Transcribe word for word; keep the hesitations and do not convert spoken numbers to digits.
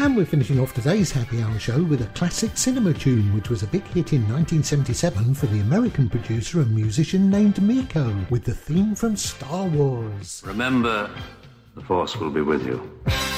And we're finishing off today's Happy Hour show with a classic cinema tune which was a big hit in nineteen seventy-seven for the American producer and musician named Miko, with the theme from Star Wars. Remember, the Force will be with you.